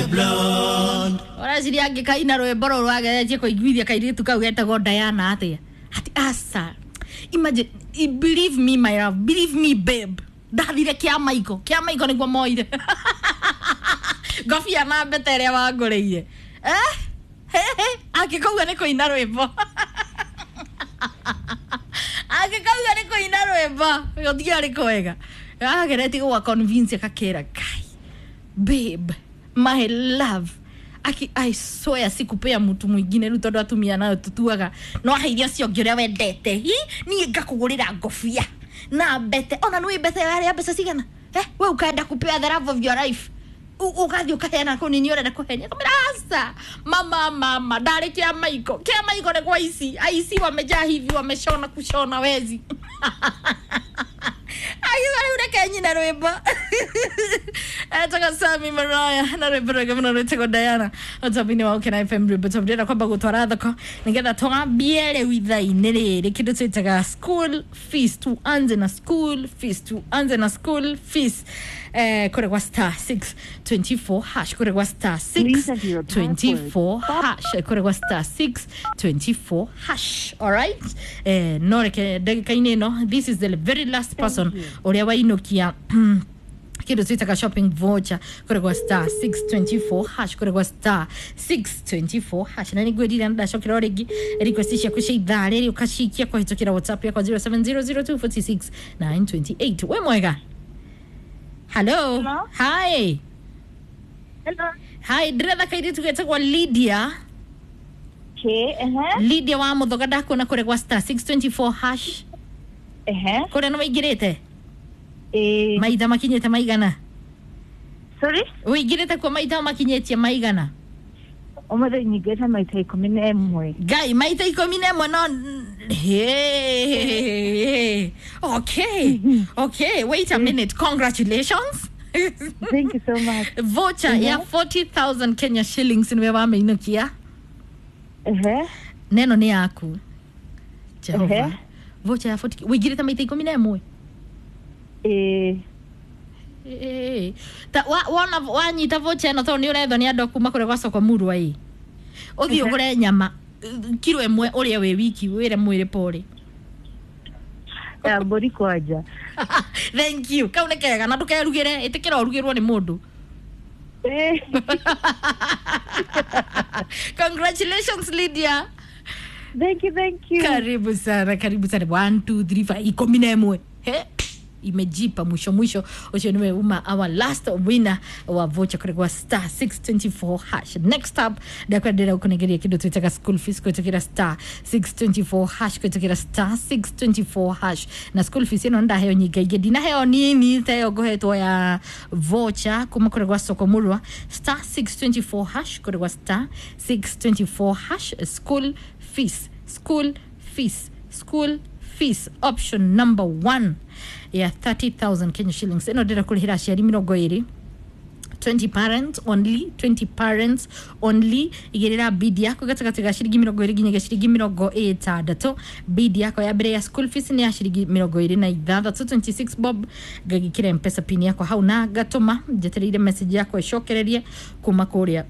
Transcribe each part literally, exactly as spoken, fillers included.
blonde. Ora siri age kaina rwembo rwageretie kuiguithia kairitu kau getagwo Diana atia. Ati asa. Imagine, believe me my love, believe me babe. Ndathire kia maiko, kia maiko niguo moire. Gofia na betere wa ngoreire. Eh? He he, akikauga ni kuina rwembo. Akikauga ni kuina rwembo. Yothia ari kwega. Agereti gwa convince akakera kai. Babe, my love. Aki I swear sikupea mtu mwingine ru tondu atumia nayo tutuaga no hairia cio ngiore wendete hi ni ngakugurira ngofia na bete ona nui bete yari ya pesa sigana eh we ukaenda kupea the love of your life ukathi ukaheana ko nini urenda kuhenia kamirasa mama mama ndari kia maiko kia maiko ni kwa ici aici wamejaa hivi wameshona kushona wezi ayu wale ureke nyina rwembo etaka Sami Mariah na rwembo rwega rwetego Diana otabini wa Kenya F M rwembo tabira kwamba gutwara thoko nigetha tugambie withaini riri kindu twitaga school fees to anze na school fees to anze na school fees eh kore kwa star six twenty-four hash kore kwa star six twenty-four hash kore kwa star six twenty-four hash. All right, eh no reke dakika ine no, this is the very last person oria wa inokia kido twitaka shopping voucher kore kwa star six twenty-four hash kore kwa star six twenty-four hash na nigwedira nda shokira regi request cia kushida reri ukashikia kwa hitokira WhatsApp yako zero seven zero zero two four six nine two eight. We mwega. Hello. Hello. Hi. Hello. Hi, ndĩretha kairitu getagwo Lydia. Okay, uh-huh. Lydia wa muthoga ndakona kore kwa star six twenty-four hash. Uh-huh. Kore no waigirite? Eh. Maitha makinyete maigana? Sorry? Waigirite kwa maitha makinyetie maigana? Omothe nyigeta maita ikumi na imwe. Gai, maita ikumi na imwe no... Hey. Okay. Okay, wait a minute. Congratulations. Thank you so much. Voucher uh-huh. ya forty thousand Kenya shillings niwe wameinukia. Uh-huh. Neno ni yaku. Jehova. Uh-huh. Voucher ya forty. Wigirite maita ikumi na imwe? Eh. Eh. Ta wana wanyita voucher no to ni uretho ni andu kuma kure kwa soko murwa i. Uthi ugure nyama kilo imwe uria we wiki wire mwire pore. Ya bori kwaja. Thank you. Kaune kega na ndukerugire itikira urugirwo ni mundu. Eh. Congratulations Lydia. Thank you, thank you. Karibu sana, karibu sana. one two three five ikumi na imwe. He? Imejipa mwisho mwisho ucho niwe uma our last winner wa voucher kwa star six twenty-four hash. Next up dakwa dera ukunegeria kido twitaka school fees kwa tukira star six twenty-four hash kwa tukira star six twenty-four hash na school fees ino nda heo nyiga igedi na heo nini tayo gohetwa ya voucher kuma kwa soko murwa star six twenty-four hash kwa star six twenty-four hash school fees school fees school fees option number one ya thirty thousand Kenya shillings eno dira kulihira shari mirongo iri twenty parents only twenty parents only igirira bidi yako gatagata ga shiringi mirongo iri ginya shiringi mirongo itandatu bidi yako ya bere ya school fees ni ya shiringi mirongo iri na ithathatũ twenty-six bob gagikira M-Pesa pin yako hau na gatuma jetereire message yako ishokererie kuma kuria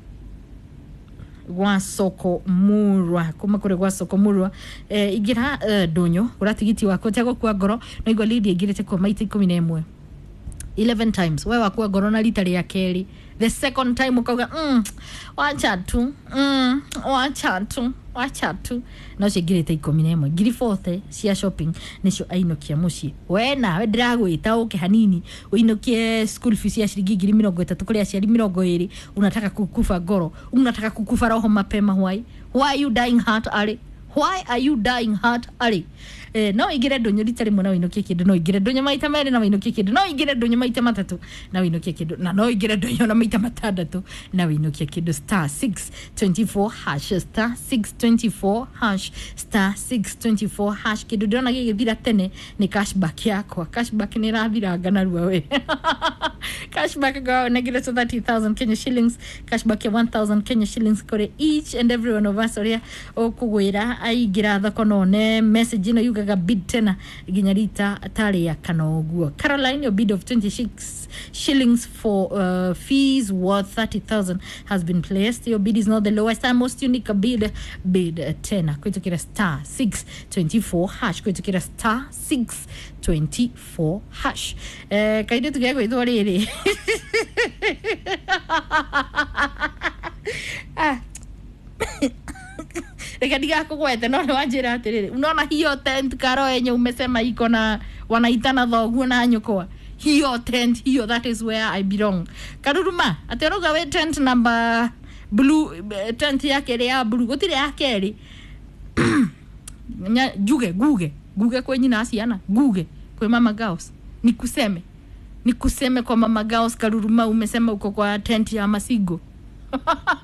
gwa soko murwa kuma kure gwa soko murwa eh, igira uh, donyo uratigiti wako tego kwa ngoro no igwa Lydia igirite kwa maita ikumi na imwe eleven times wewe kwa ngoro na litari ya keri the second time ukauga mm wacha tu mm wacha tu wacha tu no cigirite ikumi na imwe ngiri forty cia shopping nicio ainokia muci we na we ndiragwita uke hanini uinokie school fees ya shilingi ngiri mirongo itatu kuri aciari mirongo iri unataka kukufa ngoro unataka kukufa roho mapema why why you dying heart are why are you dying heart are eh no igire ndonyo ritari mwana winokie kindu no igire ndonyo maita mere na winokie kindu no igire ndonyo maita matatu na winokie kindu na no igire ndonyo na maita matandatu na winokie kindu star six twenty-four hash star six twenty-four hash star six twenty-four hash kindu ndona gigithira tene ni cashback yako cashback ni rathira ngana ruwa we cashback go negative thirty thousand Kenya shillings cashback ya one thousand Kenya shillings kore each and every one of us oria okugwira aigira thoko none message ino yugaga bid tena ginya rita tari ya kanoguo. Caroline, your bid of twenty-six shillings for uh, fees worth thirty thousand has been placed. Your bid is not the lowest and most unique bid. Bid uh, tena kuitokira star six twenty-four hash kuitokira star six twenty-four hash. Eh kaide tugego ithwa riri. Ah. Reka diga kugwete no wanjira atiriri. Unaona hiyo tent karo yenye umesema iko na wanaitana thoguo na nyukwa. Hiyo tent hiyo, that is where I belong. Karuruma ateroga we tent number blue, tent yake ya blue gutire yake ri. Juge guge guge kwa nyina asiana guge kwa Mama Gaus. Nikuseme nikuseme kwa Mama Gaus Karuruma umesema uko kwa tent ya Masigo.